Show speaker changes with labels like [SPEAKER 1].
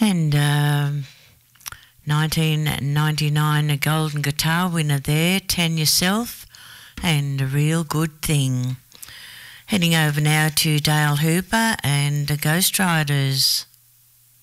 [SPEAKER 1] And 1999, a golden guitar winner there, Tan Yourself, and A Real Good Thing. Heading over now to Dale Hooper and the Ghost Riders.